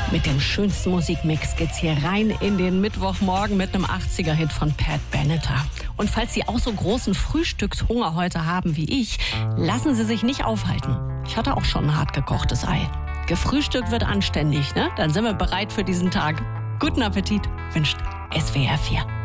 Mit dem schönsten Musikmix geht's hier rein in den Mittwochmorgen mit einem 80er-Hit von Pat Benatar. Und falls Sie auch so großen Frühstückshunger heute haben wie ich, lassen Sie sich nicht aufhalten. Ich hatte auch schon ein hart gekochtes Ei. Gefrühstückt wird anständig, ne? Dann sind wir bereit für diesen Tag. Guten Appetit wünscht SWR 4.